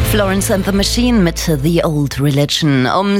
Florence and the Machine mit The Old Religion um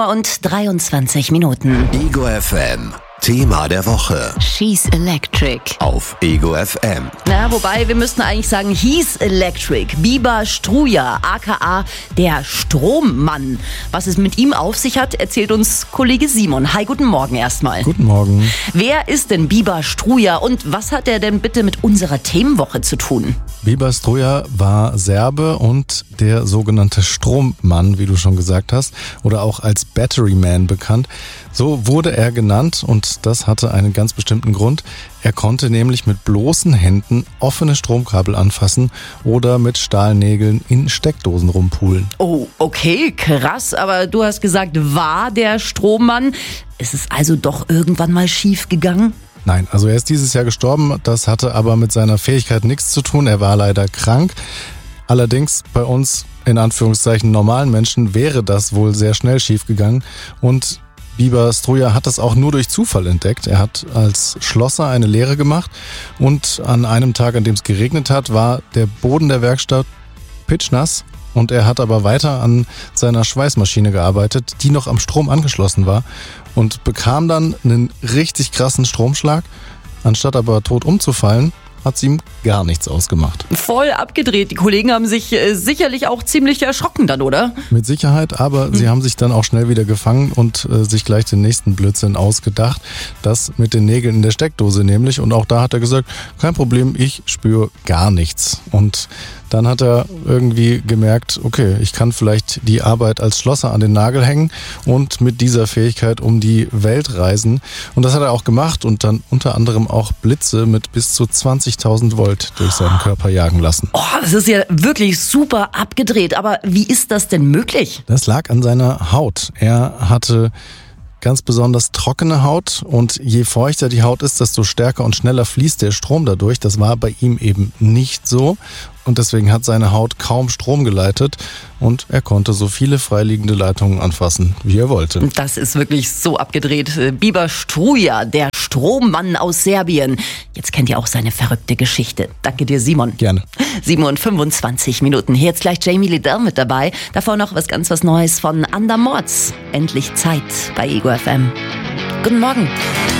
7:23 Minuten. Ego FM. Thema der Woche. She's Electric. Auf Ego FM. Na, wobei, wir müssten eigentlich sagen, he's electric. Biber Struja, aka der Strommann. Was es mit ihm auf sich hat, erzählt uns Kollege Simon. Hi, guten Morgen erstmal. Guten Morgen. Wer ist denn Biber Struja und was hat er denn bitte mit unserer Themenwoche zu tun? Biber Struja war Serbe und der sogenannte Strommann, wie du schon gesagt hast, oder auch als Battery Man bekannt. So wurde er genannt und das hatte einen ganz bestimmten Grund. Er konnte nämlich mit bloßen Händen offene Stromkabel anfassen oder mit Stahlnägeln in Steckdosen rumpulen. Oh, okay, krass, aber du hast gesagt, war der Strommann. Ist es also doch irgendwann mal schief gegangen? Nein, also er ist dieses Jahr gestorben, das hatte aber mit seiner Fähigkeit nichts zu tun. Er war leider krank. Allerdings bei uns, in Anführungszeichen, normalen Menschen wäre das wohl sehr schnell schief gegangen und Biber Struja hat das auch nur durch Zufall entdeckt. Er hat als Schlosser eine Lehre gemacht und an einem Tag, an dem es geregnet hat, war der Boden der Werkstatt pitschnass und er hat aber weiter an seiner Schweißmaschine gearbeitet, die noch am Strom angeschlossen war und bekam dann einen richtig krassen Stromschlag. Anstatt aber tot umzufallen, hat es ihm gar nichts ausgemacht. Voll abgedreht. Die Kollegen haben sich sicherlich auch ziemlich erschrocken dann, oder? Mit Sicherheit, aber sie haben sich dann auch schnell wieder gefangen und sich gleich den nächsten Blödsinn ausgedacht. Das mit den Nägeln in der Steckdose nämlich. Und auch da hat er gesagt, kein Problem, ich spüre gar nichts. Und dann hat er irgendwie gemerkt, okay, ich kann vielleicht die Arbeit als Schlosser an den Nagel hängen und mit dieser Fähigkeit um die Welt reisen. Und das hat er auch gemacht und dann unter anderem auch Blitze mit bis zu 20.000 Volt durch seinen Körper jagen lassen. Oh, das ist ja wirklich super abgedreht. Aber wie ist das denn möglich? Das lag an seiner Haut. Er hatte ganz besonders trockene Haut und je feuchter die Haut ist, desto stärker und schneller fließt der Strom dadurch. Das war bei ihm eben nicht so und deswegen hat seine Haut kaum Strom geleitet und er konnte so viele freiliegende Leitungen anfassen, wie er wollte. Das ist wirklich so abgedreht. Biber Struja, der Strommann aus Serbien. Jetzt kennt ihr auch seine verrückte Geschichte. Danke dir, Simon. Gerne. 7:25 Minuten. Hier jetzt gleich Jamie Liddell mit dabei. Davor noch was Neues von Andermords. Endlich Zeit bei Ego FM. Guten Morgen.